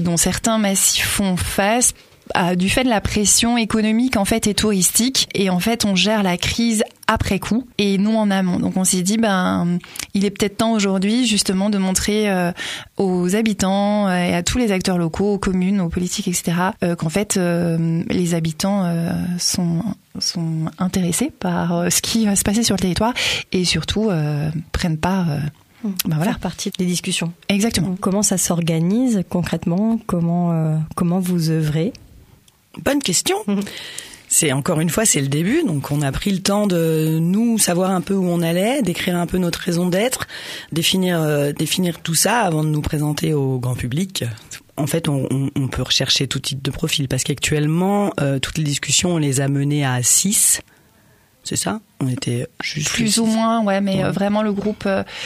dont certains massifs font face du fait de la pression économique en fait et touristique, et en fait on gère la crise après coup et non en amont. Donc on s'est dit il est peut-être temps aujourd'hui justement de montrer aux habitants et à tous les acteurs locaux, aux communes, aux politiques, etc. Qu'en fait les habitants sont intéressés par ce qui va se passer sur le territoire et surtout prennent part faire partie des discussions. Exactement. Comment ça s'organise concrètement? Comment vous œuvrez? Bonne question. C'est encore une fois, c'est le début, donc on a pris le temps de nous savoir un peu où on allait, d'écrire un peu notre raison d'être, définir tout ça avant de nous présenter au grand public. En fait, on peut rechercher tout type de profil parce qu'actuellement, toutes les discussions, on les a menées à 6. C'est ça? On était juste plus ou moins, ouais, mais vraiment le groupe,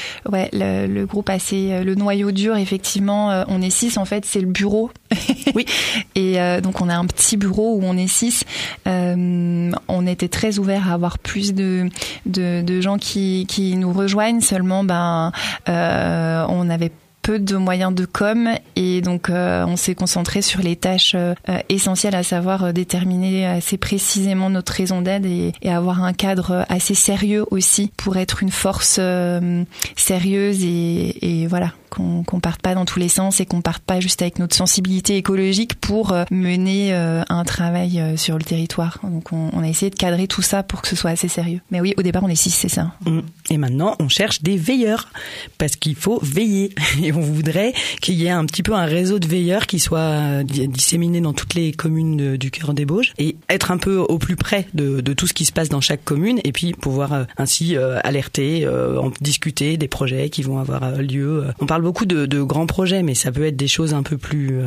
le groupe assez, le noyau dur, effectivement, on est 6. En fait, c'est le bureau. Oui. Et donc on a un petit bureau où on est 6. On était très ouvert à avoir plus de gens qui nous rejoignent. Seulement, on avait peu de moyens de com et donc on s'est concentré sur les tâches essentielles, à savoir déterminer assez précisément notre raison d'être et avoir un cadre assez sérieux aussi pour être une force sérieuse et voilà, qu'on parte pas dans tous les sens et qu'on parte pas juste avec notre sensibilité écologique pour mener un travail sur le territoire. Donc on a essayé de cadrer tout ça pour que ce soit assez sérieux. Mais oui, au départ on est 6, c'est ça. Et maintenant on cherche des veilleurs parce qu'il faut veiller et on voudrait qu'il y ait un petit peu un réseau de veilleurs qui soit disséminé dans toutes les communes du Cœur des Bauges et être un peu au plus près de tout ce qui se passe dans chaque commune et puis pouvoir ainsi alerter, en discuter des projets qui vont avoir lieu. On parle beaucoup de grands projets, mais ça peut être des choses un peu plus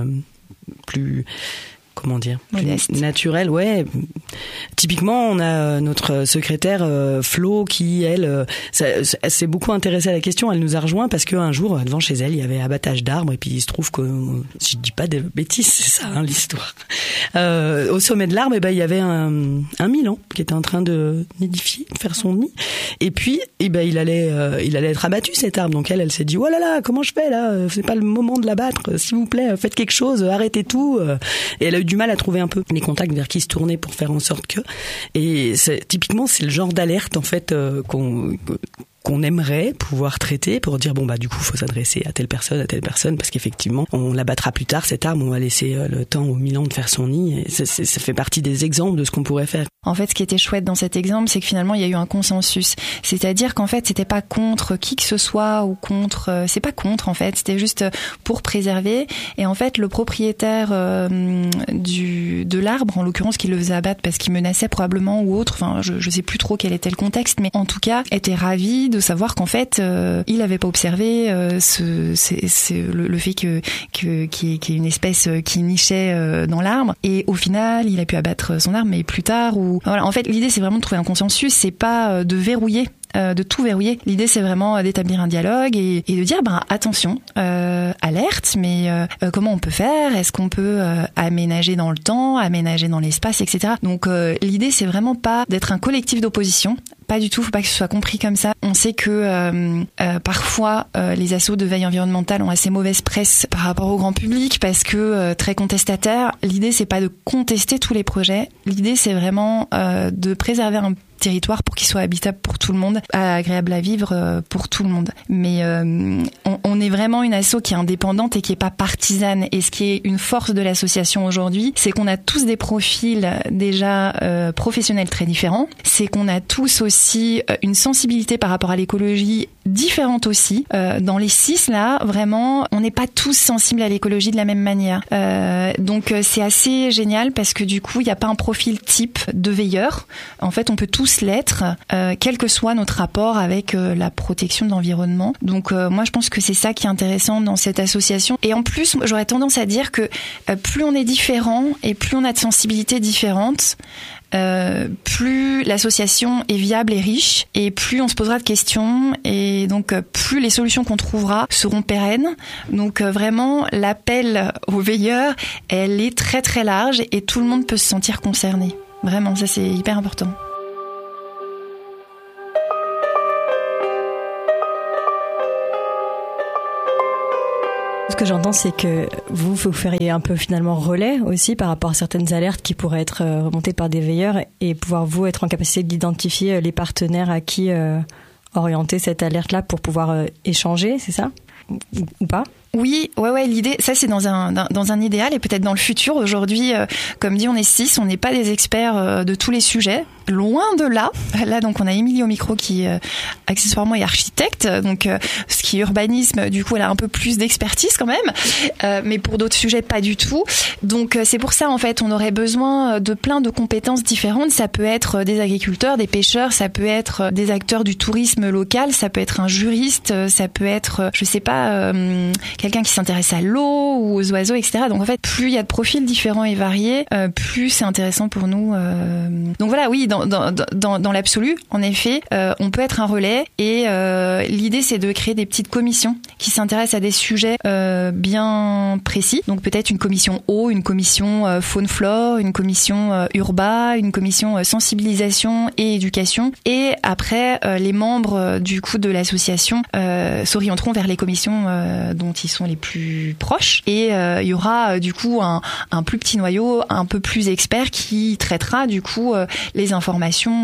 comment dire, modeste, naturel, ouais. Typiquement, on a notre secrétaire Flo qui, elle, s'est beaucoup intéressée à la question. Elle nous a rejoint parce qu'un jour, devant chez elle, il y avait abattage d'arbres et puis il se trouve que, si je dis pas de bêtises, c'est ça l'histoire. Au sommet de l'arbre, il y avait un milan qui était en train de nidifier, de faire son nid. Et puis, il allait être abattu cet arbre. Donc elle s'est dit, oh là là, comment je fais là? C'est pas le moment de l'abattre. S'il vous plaît, faites quelque chose, arrêtez tout. Et elle a eu du mal à trouver un peu les contacts vers qui se tourner pour faire en sorte que. Et typiquement, c'est le genre d'alerte en fait qu'on aimerait pouvoir traiter pour dire du coup faut s'adresser à telle personne parce qu'effectivement on l'abattra plus tard cet arbre, on va laisser le temps au milan de faire son nid et ça fait partie des exemples de ce qu'on pourrait faire. En fait, ce qui était chouette dans cet exemple, c'est que finalement il y a eu un consensus, c'est-à-dire qu'en fait c'était pas contre qui que ce soit ou contre, c'est pas contre en fait, c'était juste pour préserver. Et en fait le propriétaire de l'arbre, en l'occurrence qui le faisait abattre parce qu'il menaçait probablement ou autre, enfin je sais plus trop quel était le contexte, mais en tout cas était ravi de savoir qu'en fait il avait pas observé le fait qu'il y ait une espèce qui nichait dans l'arbre, et au final il a pu abattre son arbre, mais plus tard voilà. En fait l'idée c'est vraiment de trouver un consensus, c'est pas de verrouiller, de tout verrouiller. L'idée c'est vraiment d'établir un dialogue et de dire attention, alerte, mais comment on peut faire, est-ce qu'on peut aménager dans le temps, aménager dans l'espace, etc. Donc l'idée c'est vraiment pas d'être un collectif d'opposition, pas du tout, faut pas que ce soit compris comme ça. On sait que parfois les assos de veille environnementale ont assez mauvaise presse par rapport au grand public parce que très contestataires. L'idée c'est pas de contester tous les projets, l'idée c'est vraiment de préserver un territoire pour qu'il soit habitable pour tout le monde, agréable à vivre pour tout le monde. Mais on est vraiment une asso qui est indépendante et qui est pas partisane. Et ce qui est une force de l'association aujourd'hui, c'est qu'on a tous des profils déjà professionnels très différents. C'est qu'on a tous aussi une sensibilité par rapport à l'écologie différente aussi. Dans les 6 là, vraiment, on n'est pas tous sensibles à l'écologie de la même manière. Donc c'est assez génial parce que du coup, il n'y a pas un profil type de veilleur. En fait, on peut tous l'être, quel que soit notre rapport avec la protection de l'environnement. Donc moi, je pense que c'est ça qui est intéressant dans cette association. Et en plus, j'aurais tendance à dire que plus on est différent et plus on a de sensibilités différentes, plus l'association est viable et riche, et plus on se posera de questions, et donc plus les solutions qu'on trouvera seront pérennes. Donc vraiment, l'appel aux veilleurs, elle est très très large et tout le monde peut se sentir concerné. Vraiment, ça c'est hyper important. que j'entends, c'est que vous feriez un peu finalement relais aussi par rapport à certaines alertes qui pourraient être remontées par des veilleurs et pouvoir vous être en capacité d'identifier les partenaires à qui orienter cette alerte-là pour pouvoir échanger, c'est ça ? Ou pas ? Oui, ouais, l'idée, ça c'est dans un idéal et peut-être dans le futur. Aujourd'hui, comme dit, on est 6, on n'est pas des experts de tous les sujets. Loin de là. Là, donc, on a Émilie au micro qui, accessoirement, est architecte. Donc, ce qui est urbanisme, du coup, elle a un peu plus d'expertise quand même. Mais pour d'autres sujets, pas du tout. Donc, c'est pour ça, en fait, on aurait besoin de plein de compétences différentes. Ça peut être des agriculteurs, des pêcheurs, ça peut être des acteurs du tourisme local, ça peut être un juriste, ça peut être, je sais pas, quelqu'un qui s'intéresse à l'eau ou aux oiseaux, etc. Donc, en fait, plus il y a de profils différents et variés, plus c'est intéressant pour nous. Donc, voilà, oui, dans l'absolu, en effet, on peut être un relais et l'idée c'est de créer des petites commissions qui s'intéressent à des sujets bien précis. Donc peut-être une commission eau, une commission faune-flore, une commission urba, une commission sensibilisation et éducation. Et après, les membres du coup de l'association s'orienteront vers les commissions dont ils sont les plus proches. Et il y aura du coup un plus petit noyau, un peu plus expert qui traitera du coup les informations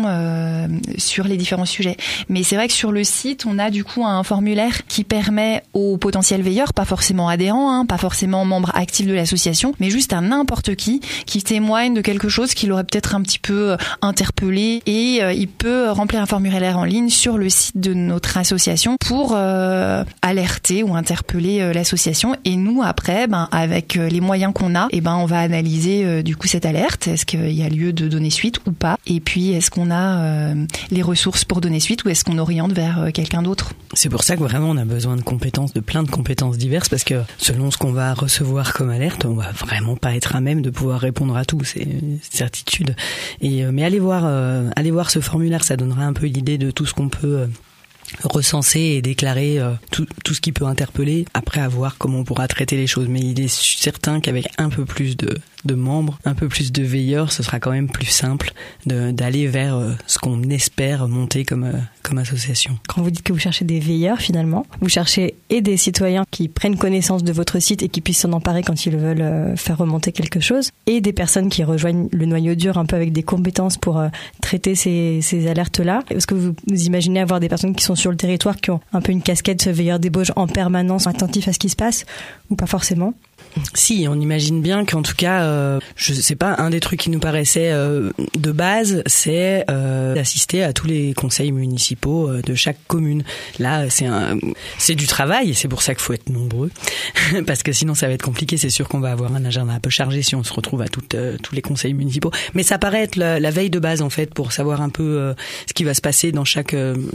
sur les différents sujets. Mais c'est vrai que sur le site, on a du coup un formulaire qui permet aux potentiels veilleurs, pas forcément adhérents, pas forcément membres actifs de l'association, mais juste à n'importe qui témoigne de quelque chose qui l'aurait peut-être un petit peu interpellé et il peut remplir un formulaire en ligne sur le site de notre association pour alerter ou interpeller l'association. Et nous, après, avec les moyens qu'on a, on va analyser du coup cette alerte. Est-ce qu'il y a lieu de donner suite ou pas ? Et puis, est-ce qu'on a les ressources pour donner suite ou est-ce qu'on oriente vers quelqu'un d'autre ? C'est pour ça que vraiment on a besoin de plein de compétences diverses parce que selon ce qu'on va recevoir comme alerte, on va vraiment pas être à même de pouvoir répondre à tout, c'est une certitude. Mais allez voir ce formulaire, ça donnera un peu l'idée de tout ce qu'on peut recenser et déclarer tout ce qui peut interpeller. Après, à voir comment on pourra traiter les choses. Mais il est certain qu'avec un peu plus de membres, un peu plus de veilleurs, ce sera quand même plus simple d'aller vers ce qu'on espère monter comme association. Quand vous dites que vous cherchez des veilleurs, finalement, vous cherchez et des citoyens qui prennent connaissance de votre site et qui puissent s'en emparer quand ils veulent faire remonter quelque chose, et des personnes qui rejoignent le noyau dur un peu avec des compétences pour traiter ces alertes-là. Est-ce que vous imaginez avoir des personnes qui sont sur le territoire, qui ont un peu une casquette veilleur des Bauges en permanence, attentifs à ce qui se passe, ou pas forcément ? Si, on imagine bien qu'en tout cas, je sais pas, un des trucs qui nous paraissait de base, c'est d'assister à tous les conseils municipaux de chaque commune. Là, c'est du travail, et c'est pour ça qu'il faut être nombreux, parce que sinon ça va être compliqué. C'est sûr qu'on va avoir un agenda un peu chargé si on se retrouve à tous les conseils municipaux. Mais ça paraît être la veille de base en fait, pour savoir un peu ce qui va se passer dans chacune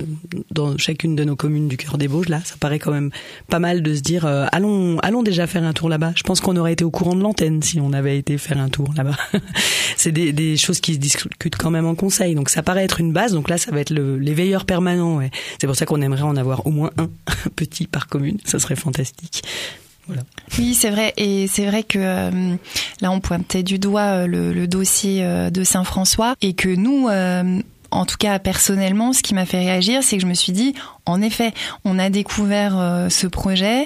de nos communes du cœur des Bauges. Là, ça paraît quand même pas mal de se dire allons déjà faire un tour là-bas. Je pense qu'on aurait été au courant de l'antenne si on avait été faire un tour là-bas. C'est des choses qui se discutent quand même en conseil. Donc ça paraît être une base. Donc là, ça va être les veilleurs permanents. Ouais. C'est pour ça qu'on aimerait en avoir au moins un petit par commune. Ça serait fantastique. Voilà. Oui, c'est vrai. Et c'est vrai que là, on pointait du doigt le dossier de Saint-François et que nous... en tout cas, personnellement, ce qui m'a fait réagir, c'est que je me suis dit, en effet, on a découvert ce projet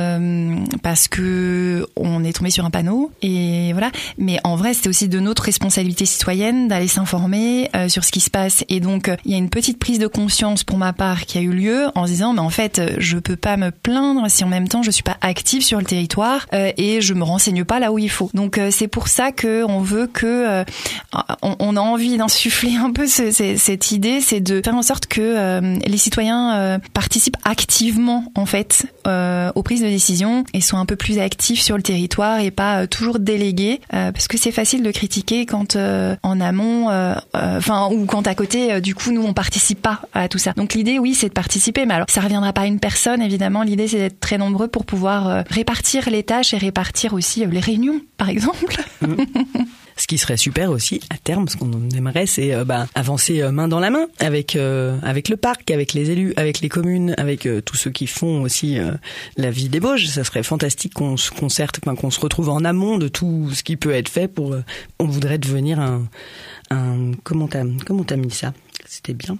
parce que on est tombé sur un panneau et voilà. Mais en vrai, c'était aussi de notre responsabilité citoyenne d'aller s'informer sur ce qui se passe. Et donc, il y a une petite prise de conscience pour ma part qui a eu lieu en se disant, mais en fait, je peux pas me plaindre si en même temps je suis pas active sur le territoire et je me renseigne pas là où il faut. Donc, c'est pour ça que on veut que on a envie d'insuffler un peu cette idée, c'est de faire en sorte que les citoyens participent activement en fait aux prises de décision et soient un peu plus actifs sur le territoire et pas toujours délégués parce que c'est facile de critiquer quand en amont ou quand à côté du coup nous on participe pas à tout ça. Donc l'idée oui c'est de participer, mais alors ça reviendra pas à une personne évidemment, l'idée c'est d'être très nombreux pour pouvoir répartir les tâches et répartir aussi les réunions par exemple. Ce qui serait super aussi à terme, ce qu'on aimerait, c'est avancer main dans la main avec le parc, avec les élus, avec les communes, avec tous ceux qui font aussi la vie des Bauges. Ça serait fantastique qu'on se concerte, qu'on se retrouve en amont de tout ce qui peut être fait pour. On voudrait devenir comment t'as mis ça? C'était bien.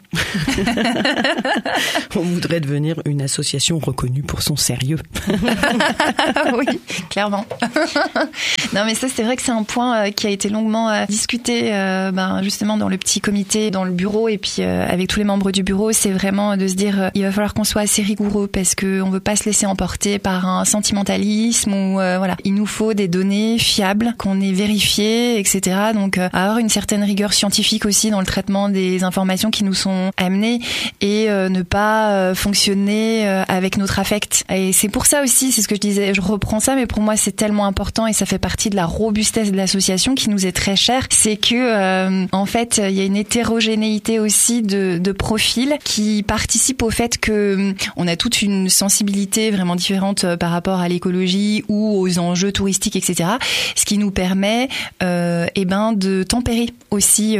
On voudrait devenir une association reconnue pour son sérieux. Oui, clairement. Non, mais ça, c'est vrai que c'est un point qui a été longuement discuté, justement dans le petit comité, dans le bureau, et puis avec tous les membres du bureau. C'est vraiment de se dire, il va falloir qu'on soit assez rigoureux parce que on veut pas se laisser emporter par un sentimentalisme ou voilà. Il nous faut des données fiables, qu'on ait vérifiées, etc. Donc avoir une certaine rigueur scientifique aussi dans le traitement des informations qui nous sont amenées et ne pas fonctionner avec notre affect. Et c'est pour ça aussi, c'est ce que je disais, je reprends ça, mais pour moi c'est tellement important et ça fait partie de la robustesse de l'association qui nous est très chère, c'est que en fait il y a une hétérogénéité aussi de profils qui participent au fait que on a toute une sensibilité vraiment différente par rapport à l'écologie ou aux enjeux touristiques, etc. Ce qui nous permet de tempérer aussi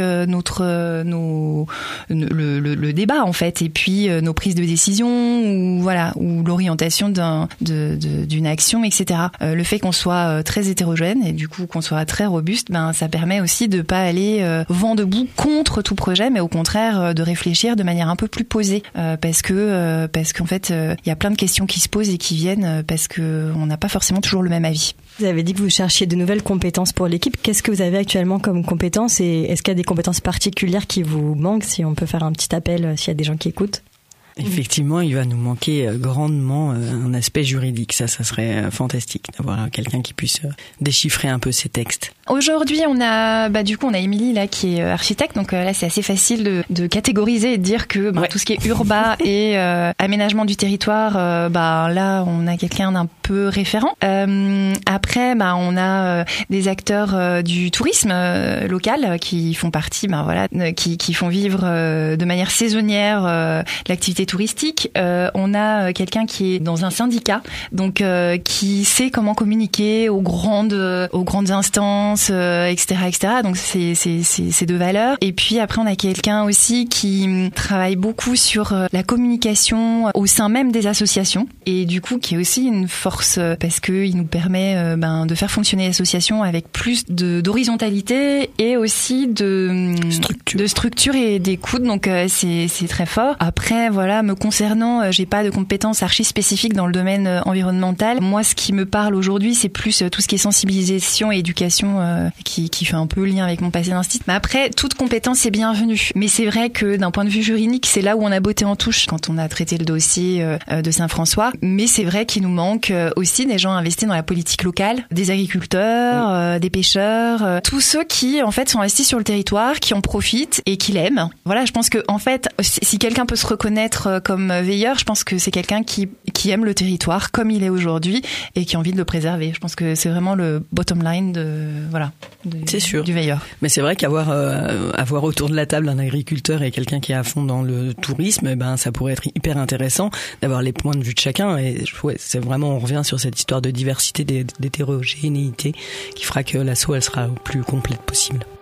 le débat en fait, et puis nos prises de décision ou l'orientation d'une action, etc. Le fait qu'on soit très hétérogène et du coup qu'on soit très robuste, ça permet aussi de pas aller vent debout contre tout projet, mais au contraire de réfléchir de manière un peu plus posée parce qu'en fait il y a plein de questions qui se posent et qui viennent parce que on n'a pas forcément toujours le même avis. Vous avez dit que vous cherchiez de nouvelles compétences pour l'équipe. Qu'est-ce que vous avez actuellement comme compétences et est-ce qu'il y a des compétences particulières qui vous manquent, si on peut faire un petit appel s'il y a des gens qui écoutent? Effectivement, il va nous manquer grandement un aspect juridique. Ça serait fantastique d'avoir quelqu'un qui puisse déchiffrer un peu ces textes. Aujourd'hui, on a Émilie là qui est architecte, donc là c'est assez facile de catégoriser et de dire que tout ce qui est urbain et aménagement du territoire, là on a quelqu'un d'un peu référent. Après, on a des acteurs du tourisme local qui font partie, qui font vivre de manière saisonnière l'activité touristique. On a quelqu'un qui est dans un syndicat, donc qui sait comment communiquer aux grandes instances, etc. Donc c'est deux valeurs. Et puis après, on a quelqu'un aussi qui travaille beaucoup sur la communication au sein même des associations, et du coup qui est aussi une force parce que il nous permet de faire fonctionner l'association avec plus d'horizontalité et aussi de structure et d'écoute. Donc c'est très fort. Après me concernant, j'ai pas de compétences archi spécifiques dans le domaine environnemental. Moi, ce qui me parle aujourd'hui, c'est plus tout ce qui est sensibilisation et éducation qui fait un peu lien avec mon passé d'instit. Mais après, toute compétence est bienvenue. Mais c'est vrai que d'un point de vue juridique, c'est là où on a botté en touche quand on a traité le dossier de Saint-François. Mais c'est vrai qu'il nous manque aussi des gens investis dans la politique locale, des agriculteurs, des pêcheurs, tous ceux qui en fait sont investis sur le territoire, qui en profitent et qui l'aiment. Voilà, je pense que en fait, si quelqu'un peut se reconnaître comme veilleur, je pense que c'est quelqu'un qui aime le territoire comme il est aujourd'hui et qui a envie de le préserver. Je pense que c'est vraiment le bottom line c'est sûr. Du veilleur. Mais c'est vrai qu'avoir autour de la table un agriculteur et quelqu'un qui est à fond dans le tourisme, ça pourrait être hyper intéressant d'avoir les points de vue de chacun. Et c'est vraiment, on revient sur cette histoire de diversité, d'hétérogénéité qui fera que l'asso elle sera au plus complète possible.